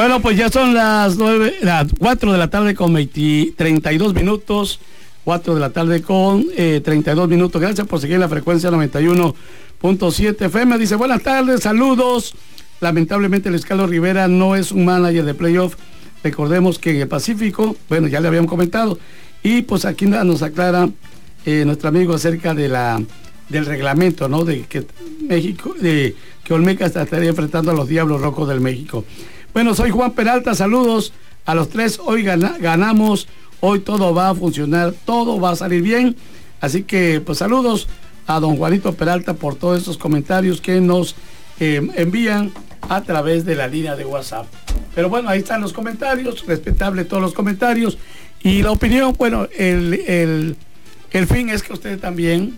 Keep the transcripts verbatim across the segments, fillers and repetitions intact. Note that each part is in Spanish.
Bueno, pues ya son las nueve, las cuatro de la tarde con veinte, treinta y dos minutos. cuatro de la tarde con eh, treinta y dos minutos. Gracias por seguir la frecuencia noventa y uno punto siete F M. Dice, buenas tardes, saludos. Lamentablemente Luis Carlos Rivera no es un manager de playoff. Recordemos que en el Pacífico, bueno, ya le habíamos comentado. Y pues aquí nos aclara eh, nuestro amigo acerca de la del reglamento, ¿no? De que México, de que Olmecas estaría enfrentando a los Diablos Rojos del México. Bueno, soy Juan Peralta, saludos a los tres. Hoy gana, ganamos, hoy todo va a funcionar, todo va a salir bien. Así que, pues saludos a don Juanito Peralta por todos esos comentarios que nos eh, envían a través de la línea de WhatsApp. Pero bueno, ahí están los comentarios, respetable todos los comentarios. Y la opinión, bueno, el, el, el fin es que ustedes también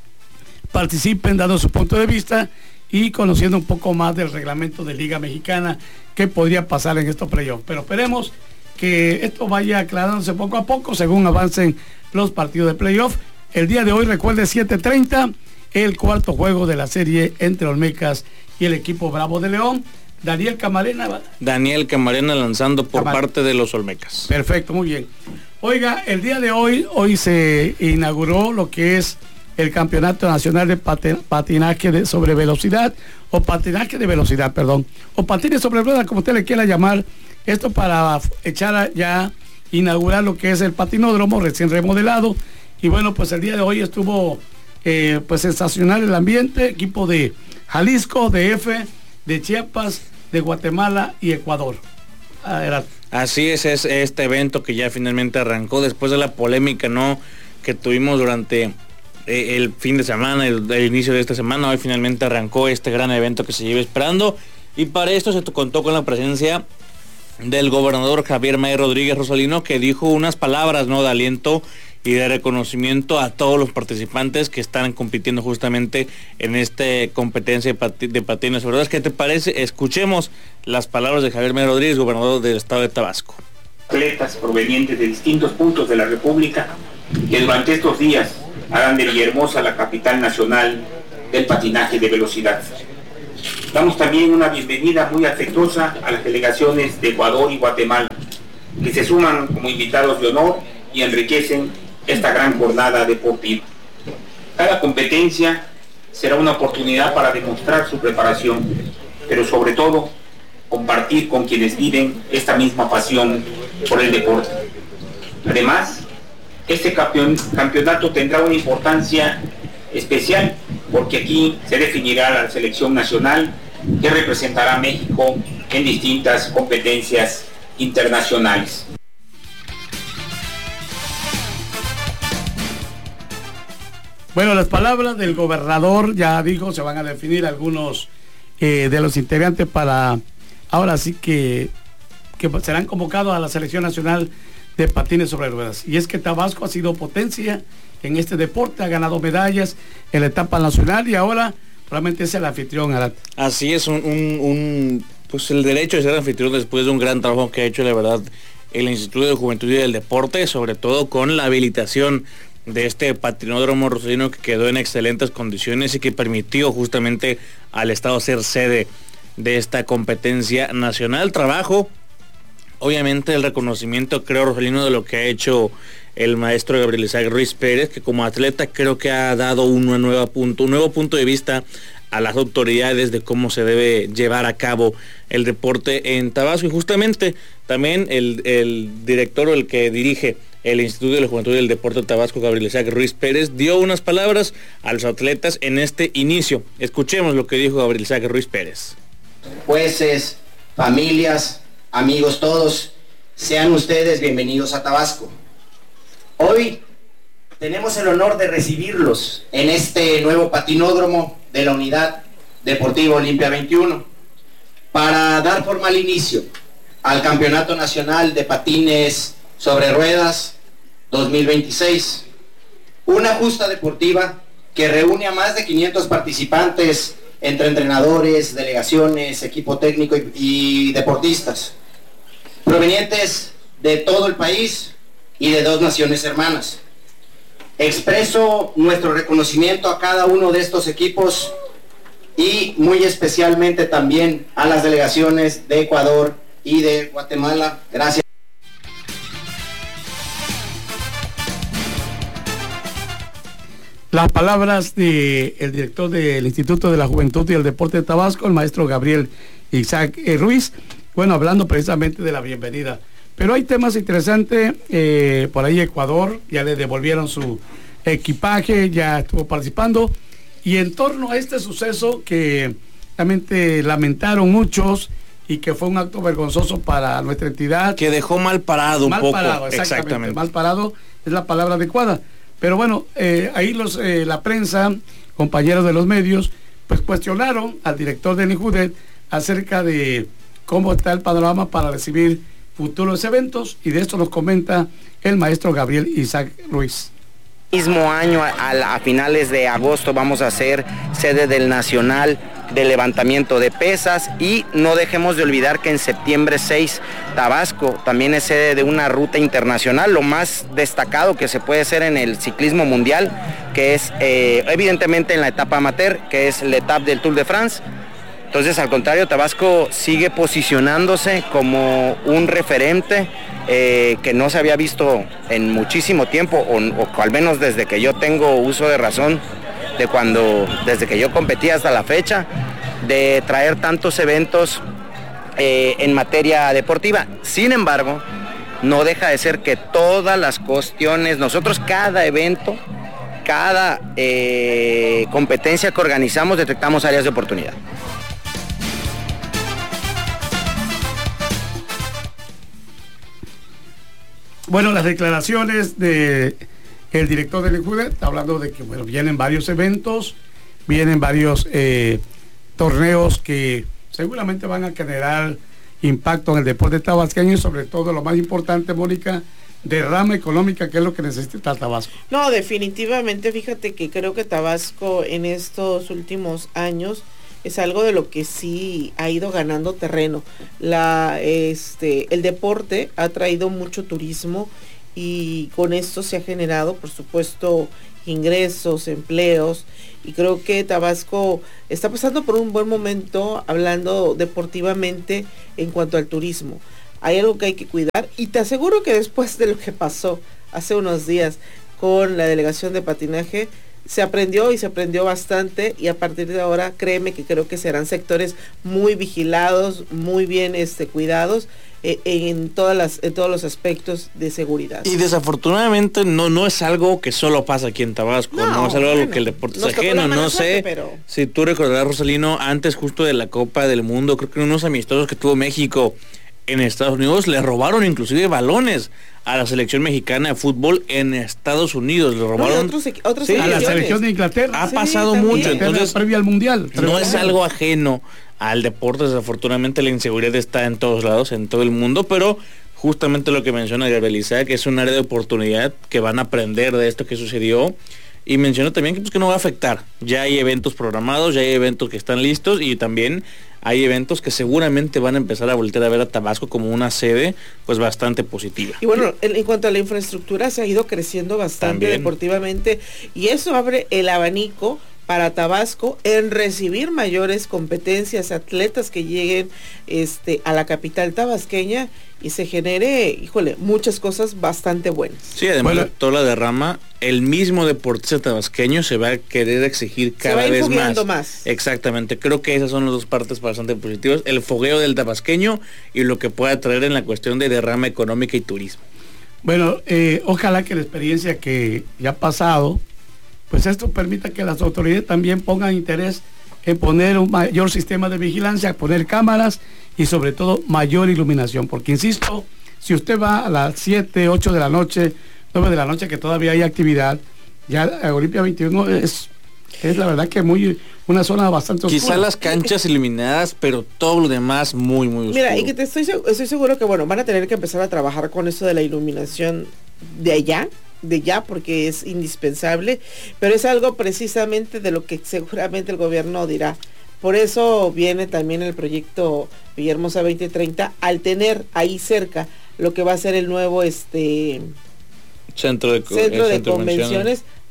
participen dando su punto de vista y conociendo un poco más del reglamento de Liga Mexicana que podría pasar en estos playoffs. Pero esperemos que esto vaya aclarándose poco a poco según avancen los partidos de playoff. El día de hoy, recuerde, siete treinta, el cuarto juego de la serie entre Olmecas y el equipo Bravo de León. Daniel Camarena. Daniel Camarena lanzando por Camar- parte de los Olmecas. Perfecto, muy bien. Oiga, el día de hoy, hoy se inauguró lo que es el Campeonato Nacional de Patinaje de sobre velocidad, o patinaje de velocidad, perdón, o patines sobre ruedas, como usted le quiera llamar. Esto para echar a, ya, inaugurar lo que es el patinódromo recién remodelado. Y bueno, pues el día de hoy estuvo eh, pues sensacional el ambiente, equipo de Jalisco, de F, de Chiapas, de Guatemala y Ecuador. Adelante. Así es, es este evento que ya finalmente arrancó después de la polémica, ¿no?, que tuvimos durante eh, el fin de semana, el, el inicio de esta semana. Hoy finalmente arrancó este gran evento que se lleva esperando, y para esto se contó con la presencia del gobernador Javier May Rodríguez Rosalino, que dijo unas palabras, ¿no?, de aliento y de reconocimiento a todos los participantes que están compitiendo justamente en esta competencia de, pati- de patines sobre ruedas. ¿Qué te parece? Escuchemos las palabras de Javier May Rodríguez, gobernador del estado de Tabasco. Atletas provenientes de distintos puntos de la República que durante estos días harán de Villahermosa la capital nacional del patinaje de velocidad. Damos también una bienvenida muy afectuosa a las delegaciones de Ecuador y Guatemala, que se suman como invitados de honor y enriquecen esta gran jornada deportiva. Cada competencia será una oportunidad para demostrar su preparación, pero sobre todo compartir con quienes viven esta misma pasión por el deporte. Además, este campeon- campeonato tendrá una importancia especial porque aquí se definirá la selección nacional que representará a México en distintas competencias internacionales. Bueno, las palabras del gobernador, ya dijo, se van a definir algunos eh, de los integrantes para, ahora sí que, que serán convocados a la selección nacional de patines sobre ruedas. Y es que Tabasco ha sido potencia en este deporte, ha ganado medallas en la etapa nacional y ahora probablemente es el anfitrión. Arat. Así es, un, un, un, pues el derecho de ser anfitrión después de un gran trabajo que ha hecho, la verdad, el Instituto de Juventud y del Deporte, sobre todo con la habilitación de este patinódromo rosalino, que quedó en excelentes condiciones y que permitió justamente al estado ser sede de esta competencia nacional. Trabajo, obviamente el reconocimiento, creo, rosalino, de lo que ha hecho el maestro Gabriel Isaac Ruiz Pérez, que como atleta creo que ha dado una nueva punto, un nuevo punto de vista a las autoridades de cómo se debe llevar a cabo el deporte en Tabasco. Y justamente también el, el director o el que dirige el Instituto de la Juventud y del Deporte de Tabasco, Gabriel Isaac Ruiz Pérez, dio unas palabras a los atletas en este inicio. Escuchemos lo que dijo Gabriel Isaac Ruiz Pérez. Jueces, familias, amigos todos, sean ustedes bienvenidos a Tabasco. Hoy tenemos el honor de recibirlos en este nuevo patinódromo de la Unidad Deportiva Olimpia veintiuno para dar formal inicio al Campeonato Nacional de Patines sobre Ruedas dos mil veintiséis, una justa deportiva que reúne a más de quinientos participantes entre entrenadores, delegaciones, equipo técnico y, y deportistas provenientes de todo el país y de dos naciones hermanas. Expreso nuestro reconocimiento a cada uno de estos equipos y muy especialmente también a las delegaciones de Ecuador y de Guatemala. Gracias. Las palabras del de director del Instituto de la Juventud y el Deporte de Tabasco, el maestro Gabriel Isaac eh, Ruiz, bueno, hablando precisamente de la bienvenida. Pero hay temas interesantes, eh, por ahí Ecuador, ya le devolvieron su equipaje, ya estuvo participando, y en torno a este suceso que realmente lamentaron muchos y que fue un acto vergonzoso para nuestra entidad. Que dejó mal parado un mal poco. Parado, exactamente, exactamente. Mal parado es la palabra adecuada. Pero bueno, eh, ahí los, eh, la prensa, compañeros de los medios, pues cuestionaron al director del INJUDET acerca de cómo está el panorama para recibir futuros eventos, y de esto nos comenta el maestro Gabriel Isaac Ruiz. Mismo año, a, a finales de agosto, vamos a ser sede del Nacional de Levantamiento de Pesas, y no dejemos de olvidar que en septiembre seis Tabasco también es sede de una ruta internacional, lo más destacado que se puede hacer en el ciclismo mundial, que es eh, evidentemente en la etapa amateur, que es la etapa del Tour de France. Entonces, al contrario, Tabasco sigue posicionándose como un referente eh, que no se había visto en muchísimo tiempo, o, o al menos desde que yo tengo uso de razón, de cuando, desde que yo competí hasta la fecha, de traer tantos eventos eh, en materia deportiva. Sin embargo, no deja de ser que todas las cuestiones, nosotros cada evento, cada eh, competencia que organizamos, detectamos áreas de oportunidad. Bueno, las declaraciones de el director del INJUDET, hablando de que bueno, vienen varios eventos, vienen varios eh, torneos que seguramente van a generar impacto en el deporte tabasqueño, y sobre todo lo más importante, Mónica, derrama económica, que es lo que necesita Tabasco. No, definitivamente, fíjate que creo que Tabasco en estos últimos años es algo de lo que sí ha ido ganando terreno. La, este, el deporte ha traído mucho turismo, y con esto se ha generado, por supuesto, ingresos, empleos, y creo que Tabasco está pasando por un buen momento hablando deportivamente en cuanto al turismo. Hay algo que hay que cuidar, y te aseguro que después de lo que pasó hace unos días con la delegación de patinaje, se aprendió y se aprendió bastante, y a partir de ahora créeme que creo que serán sectores muy vigilados, muy bien este, cuidados eh, en todas las en todos los aspectos de seguridad. Y desafortunadamente no no es algo que solo pasa aquí en Tabasco, no, no es algo bueno, que el deporte es ajeno, no sé suerte, pero... si tú recordarás, Rosalino, antes justo de la Copa del Mundo, creo que unos amistosos que tuvo México en Estados Unidos, le robaron inclusive balones a la selección mexicana de fútbol en Estados Unidos, le robaron no, otros, otros sí, a la selección de Inglaterra. Ha sí, pasado también. mucho, entonces previa al mundial. No es algo ajeno al deporte. Desafortunadamente la inseguridad está en todos lados, en todo el mundo, pero justamente lo que menciona Gabriel Isaac, que es un área de oportunidad, que van a aprender de esto que sucedió. Y menciona también que, pues, que no va a afectar. Ya hay eventos programados, ya hay eventos que están listos, y también hay eventos que seguramente van a empezar a voltear a ver a Tabasco como una sede pues bastante positiva. Y bueno, en, en cuanto a la infraestructura, se ha ido creciendo bastante también deportivamente, y eso abre el abanico para Tabasco en recibir mayores competencias, atletas que lleguen este, a la capital tabasqueña, y se genere, híjole, muchas cosas bastante buenas. Sí, además bueno, de toda la derrama, el mismo deportista tabasqueño se va a querer exigir cada vez más. más. Exactamente, creo que esas son las dos partes bastante positivas, el fogueo del tabasqueño y lo que pueda traer en la cuestión de derrama económica y turismo. Bueno, eh, ojalá que la experiencia que ya ha pasado, pues esto permita que las autoridades también pongan interés en poner un mayor sistema de vigilancia, poner cámaras y sobre todo mayor iluminación, porque insisto, si usted va a las siete, ocho de la noche, nueve de la noche, que todavía hay actividad, ya Olimpia veintiuno es, es la verdad que muy una zona bastante oscura. Quizá las canchas iluminadas, pero todo lo demás muy, muy oscuro. Mira, y que te estoy, estoy seguro que bueno, van a tener que empezar a trabajar con eso de la iluminación de allá, de ya, porque es indispensable, pero es algo precisamente de lo que seguramente el gobierno dirá. Por eso viene también el proyecto Villahermosa veinte treinta, al tener ahí cerca lo que va a ser el nuevo este centro de, centro de centro convenciones,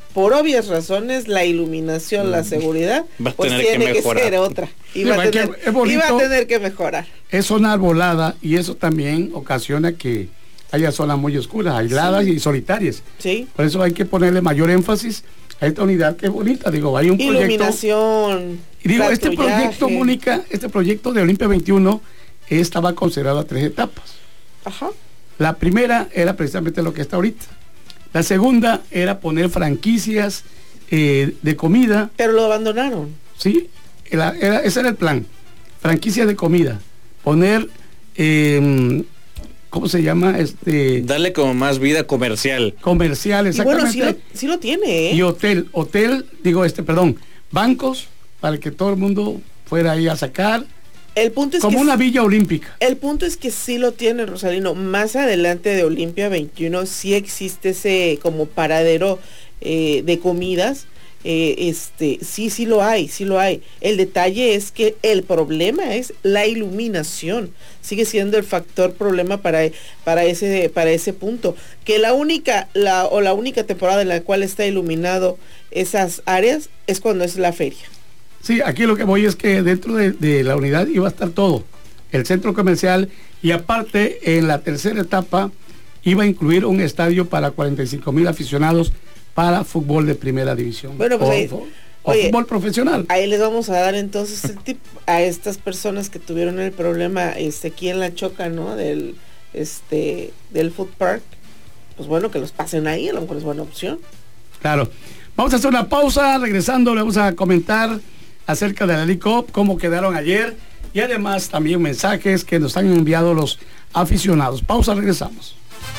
por obvias razones, la iluminación, la seguridad, Va a pues tener tiene que que, mejorar. ser otra. Y Sí, va, a es que tener, es bonito. y va a tener que mejorar. Es zona arbolada y eso también ocasiona que haya zonas muy oscuras, aisladas Sí. y solitarias. Sí. Por eso hay que ponerle mayor énfasis a esta unidad que es bonita. Digo, hay un proyecto. Iluminación. Y digo, este patrullaje. proyecto, Mónica, este proyecto de Olimpia veintiuno estaba considerado a tres etapas. Ajá. La primera era precisamente lo que está ahorita. La segunda era poner franquicias eh, de comida. Pero lo abandonaron. Sí, era, era- ese era el plan. Franquicias de comida. Poner, eh, ¿cómo se llama? Este Darle como más vida comercial. comercial, Y bueno, exactamente. sí lo, sí lo tiene, ¿eh? Y hotel, hotel, digo este, perdón, bancos para que todo el mundo fuera ahí a sacar, El punto es como que una sí- villa olímpica. el punto es que sí lo tiene, Rosalino. Más adelante de Olimpia veintiuno sí existe ese como paradero eh, de comidas. Eh, este, sí, sí lo hay, sí lo hay. El detalle es que el problema es la iluminación. Sigue siendo el factor problema para, para ese, para ese punto. Que la única, la, o la única temporada en la cual está iluminado esas áreas es cuando es la feria. Sí, aquí lo que voy es que dentro de, de la unidad iba a estar todo, el centro comercial, y aparte en la tercera etapa iba a incluir un estadio para cuarenta y cinco mil aficionados para fútbol de primera división. Bueno, pues o, ahí- o- o oye, fútbol profesional. Ahí les vamos a dar entonces el tip a estas personas que tuvieron el problema este aquí en la Choca, ¿no? Del este del food park. Pues bueno, que los pasen ahí, a lo mejor es buena opción. Claro. Vamos a hacer una pausa, regresando le vamos a comentar acerca de la League Cup, cómo quedaron ayer y además también mensajes que nos han enviado los aficionados. Pausa, regresamos.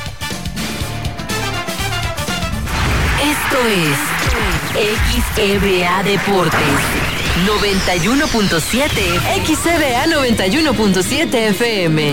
Esto es X E B A Deportes noventa y uno punto siete. X E B A noventa y uno punto siete F M.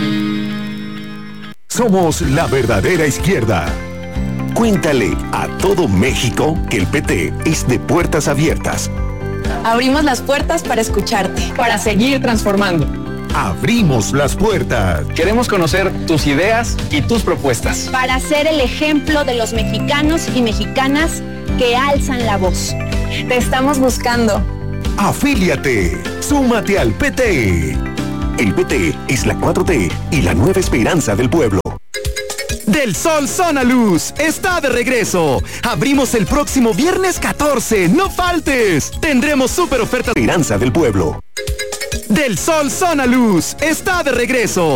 Somos la verdadera izquierda. Cuéntale a todo México que el P T es de puertas abiertas. Abrimos las puertas para escucharte, para seguir transformando. Abrimos las puertas. Queremos conocer tus ideas y tus propuestas. Para ser el ejemplo de los mexicanos y mexicanas que alzan la voz. Te estamos buscando. Afíliate. Súmate al P T. El P T es la cuatro T y la nueva esperanza del pueblo. Del Sol Zona Luz está de regreso. Abrimos el próximo viernes catorce. No faltes. Tendremos súper ofertas. Esperanza del pueblo. Del Sol Zona Luz está de regreso.